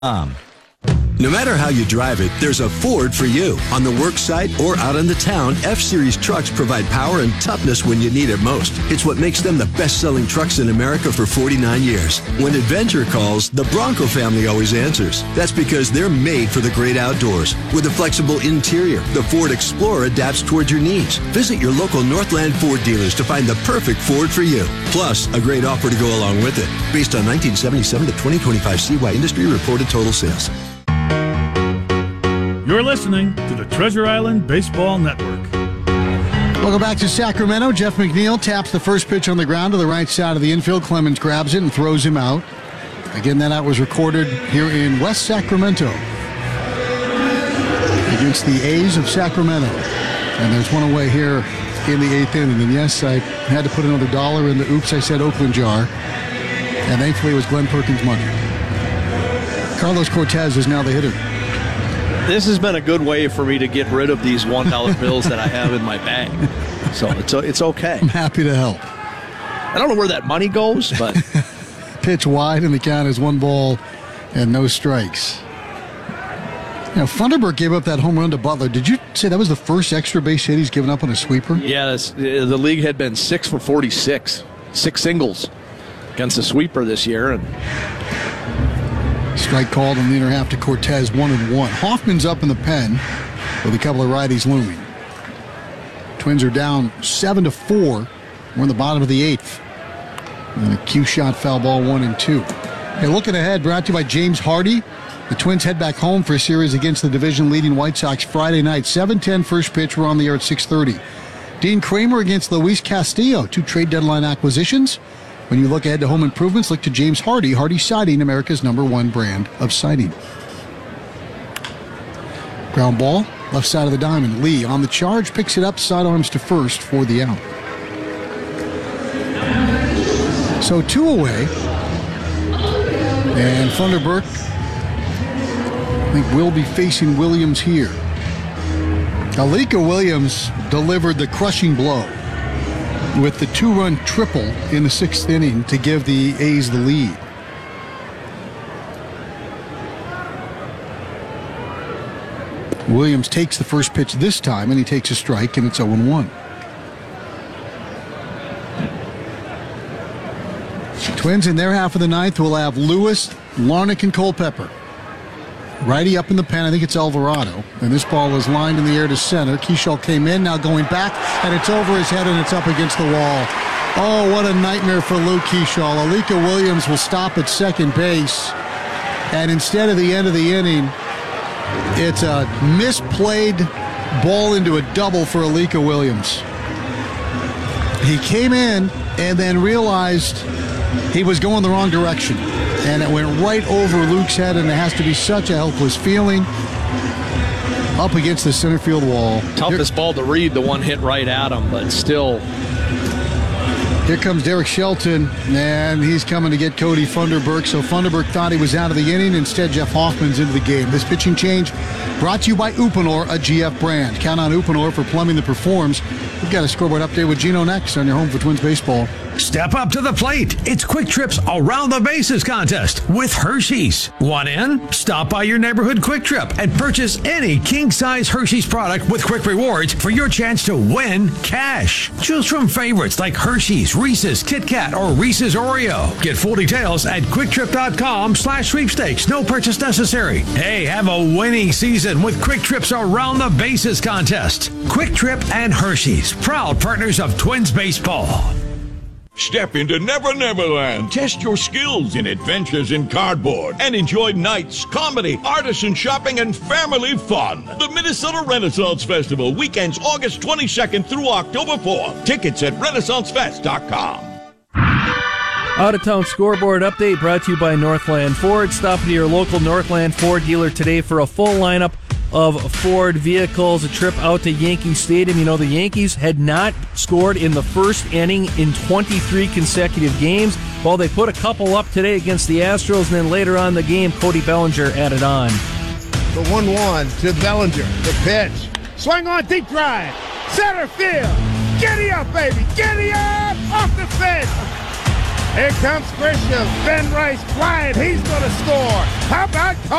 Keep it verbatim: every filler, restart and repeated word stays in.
Um. No matter how you drive it, there's a Ford for you. On the work site or out in the town, F-Series trucks provide power and toughness when you need it most. It's what makes them the best-selling trucks in America for forty-nine years. When adventure calls, the Bronco family always answers. That's because they're made for the great outdoors. With a flexible interior, the Ford Explorer adapts towards your needs. Visit your local Northland Ford dealers to find the perfect Ford for you. Plus, a great offer to go along with it. Based on nineteen seventy-seven to twenty twenty-five C Y Industry reported total sales. You're listening to the Treasure Island Baseball Network. Welcome back to Sacramento. Jeff McNeil taps the first pitch on the ground to the right side of the infield. Clemens grabs it and throws him out. Again, that out was recorded here in West Sacramento against the A's of Sacramento. And there's one away here in the eighth inning. And yes, I had to put another dollar in the Oops, I Said Oakland jar. And thankfully it was Glenn Perkins' money. Carlos Cortez is now the hitter. This has been a good way for me to get rid of these one dollar bills that I have in my bag. So it's it's okay. I'm happy to help. I don't know where that money goes, but... Pitch wide, and the count is one ball and no strikes. Now, Funderburk gave up that home run to Butler. Did you say that was the first extra base hit he's given up on a sweeper? Yeah, that's, the league had been six for forty-six. Six singles against a sweeper this year, and... Strike called in the inner half to Cortez, one and one. Hoffman's up in the pen with a couple of righties looming. Twins are down seven to four. We're in the bottom of the eighth. And a cue shot, foul ball, one and two. Hey, looking ahead, brought to you by James Hardy. The Twins head back home for a series against the division-leading White Sox Friday night. seven ten first pitch. We're on the air at six thirty. Dean Kramer against Luis Castillo. Two trade deadline acquisitions. When you look ahead to home improvements, look to James Hardy. Hardy Siding, America's number one brand of siding. Ground ball, left side of the diamond. Lee on the charge, picks it up, sidearms to first for the out. So two away. And Funderburk, I think, will be facing Williams here. Alika Williams delivered the crushing blow with the two-run triple in the sixth inning to give the A's the lead. Williams takes the first pitch this time, and he takes a strike, and it's oh and one. Twins in their half of the ninth will have Lewis, Larnach, and Culpepper. Righty up in the pen, I think it's Alvarado. And this ball is lined in the air to center. Keishall came in, now going back, and it's over his head and it's up against the wall. Oh, what a nightmare for Luke Keishall. Alika Williams will stop at second base. And instead of the end of the inning, it's a misplayed ball into a double for Alika Williams. He came in and then realized he was going the wrong direction. And it went right over Luke's head, and it has to be such a helpless feeling. Up against the center field wall. Toughest Here, ball to read, the one hit right at him, but still. Here comes Derek Shelton, and he's coming to get Cody Funderburk. So Funderburk thought he was out of the inning. Instead, Jeff Hoffman's into the game. This pitching change brought to you by Uponor, a G F brand. Count on Uponor for plumbing that performs. We've got a scoreboard update with Gino next on your home for Twins baseball. Step up to the plate. It's Quick Trip's Around the Bases contest with Hershey's. Want in? Stop by your neighborhood Quick Trip and purchase any king-size Hershey's product with Quick Rewards for your chance to win cash. Choose from favorites like Hershey's, Reese's, Kit Kat, or Reese's Oreo. Get full details at quicktrip.com slash sweepstakes. No purchase necessary. Hey, have a winning season with Quick Trip's Around the Bases contest. Quick Trip and Hershey's, proud partners of Twins baseball. Step into Never Never Land. Test your skills in adventures in cardboard and enjoy nights, comedy, artisan shopping, and family fun. The Minnesota Renaissance Festival, weekends August twenty-second through October fourth. Tickets at renaissance fest dot com. Out-of-town scoreboard update brought to you by Northland Ford. Stop into your local Northland Ford dealer today for a full lineup of Ford vehicles. A trip out to Yankee Stadium. You know, the Yankees had not scored in the first inning in twenty-three consecutive games. Well, they put a couple up today against the Astros, and then later on in the game, Cody Bellinger added on. The one one to Bellinger. The pitch. Swing on, deep drive. Center field. Giddy up, baby. Giddy up. Off the fence. Here comes Grisham. Ben Rice flying. He's going to score. How about